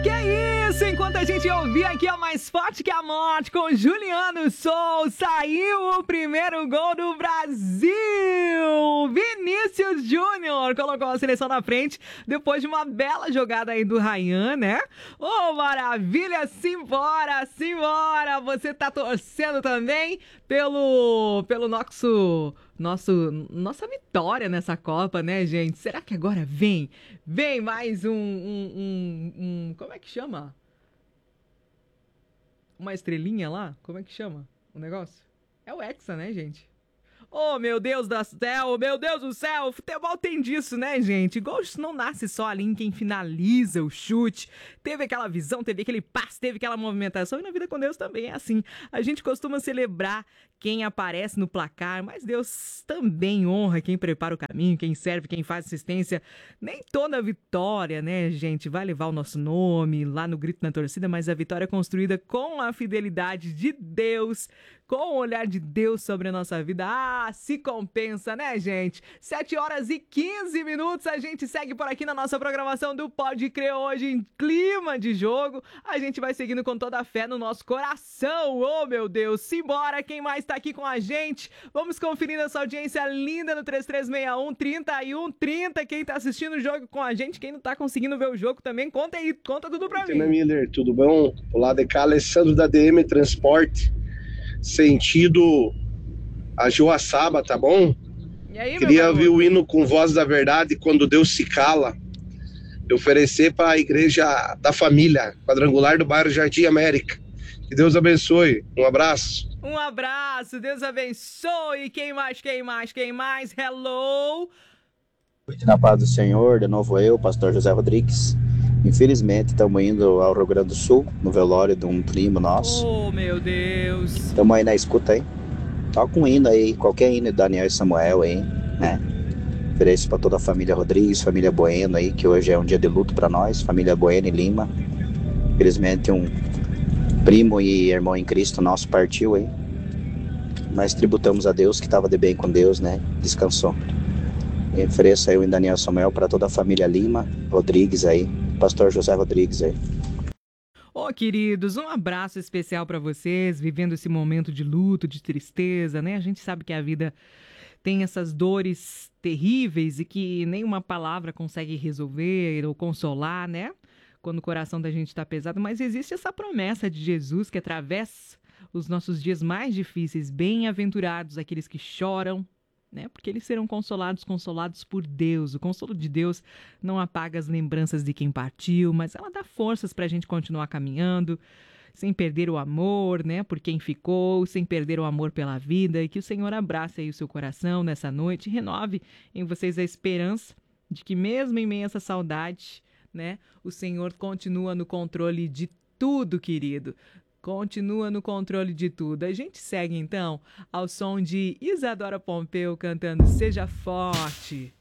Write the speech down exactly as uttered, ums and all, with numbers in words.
que é isso? Enquanto a gente ouvia aqui a Mais Forte que a Morte com Juliano Sol, saiu o primeiro gol do Brasil! Vinícius Júnior colocou a seleção na frente depois de uma bela jogada aí do Ryan, né? Ô, oh, maravilha! Simbora, simbora! Você tá torcendo também pelo, pelo nosso... Nosso, nossa vitória nessa Copa, né, gente? Será que agora vem? Vem mais um, um, um, um... Como é que chama? Uma estrelinha lá? Como é que chama o negócio? É o Hexa, né, gente? Oh, meu Deus do céu, meu Deus do céu, futebol tem disso, né, gente? Gol não nasce só ali em quem finaliza o chute. Teve aquela visão, teve aquele passe, teve aquela movimentação, e na vida com Deus também é assim. A gente costuma celebrar quem aparece no placar, mas Deus também honra quem prepara o caminho, quem serve, quem faz assistência. Nem toda vitória, né, gente, vai levar o nosso nome lá no grito na torcida, mas a vitória é construída com a fidelidade de Deus, com o olhar de Deus sobre a nossa vida. Ah, se compensa, né, gente? sete horas e quinze minutos, a gente segue por aqui na nossa programação do Pode Crer hoje em clima de jogo. A gente vai seguindo com toda a fé no nosso coração. Oh, meu Deus, simbora, quem mais tá aqui com a gente? Vamos conferir essa audiência linda no três três seis um, trinta e um trinta. Quem tá assistindo o jogo com a gente, quem não tá conseguindo ver o jogo também, conta aí, conta tudo pra Tina mim. Miller, tudo bom? Olá, de cá, Alessandro da D M Transporte, sentido a Joaçaba, tá bom? E aí, Queria ouvir o hino com Voz da Verdade, Quando Deus se cala, e oferecer para a Igreja da Família, quadrangular do bairro Jardim América. Que Deus abençoe. Um abraço. Um abraço, Deus abençoe. Quem mais, quem mais, quem mais? Hello! Na paz do Senhor, de novo eu, pastor José Rodrigues. Infelizmente, estamos indo ao Rio Grande do Sul, no velório de um primo nosso. Oh, meu Deus! Estamos aí na escuta aí. Toca um hino aí, qualquer hino de Daniel e Samuel aí, né? Ofereço para toda a família Rodrigues, família Bueno aí, que hoje é um dia de luto para nós, família Bueno e Lima. Infelizmente, um primo e irmão em Cristo nosso partiu aí. Mas tributamos a Deus, que estava de bem com Deus, né? Descansou. E ofereço aí o Daniel e Samuel para toda a família Lima, Rodrigues aí, pastor José Rodrigues aí. Ô, oh, queridos, um abraço especial para vocês, vivendo esse momento de luto, de tristeza, né? A gente sabe que a vida tem essas dores terríveis e que nenhuma palavra consegue resolver ou consolar, né? Quando o coração da gente está pesado, mas existe essa promessa de Jesus que atravessa os nossos dias mais difíceis, bem-aventurados aqueles que choram, né? Porque eles serão consolados, consolados por Deus. O consolo de Deus não apaga as lembranças de quem partiu, mas ela dá forças para a gente continuar caminhando, sem perder o amor, né? Por quem ficou, sem perder o amor pela vida, e que o Senhor abrace aí o seu coração nessa noite e renove em vocês a esperança de que mesmo em meio a essa saudade, né? O Senhor continua no controle de tudo, querido. Continua no controle de tudo. A gente segue, então, ao som de Isadora Pompeu cantando Seja Forte.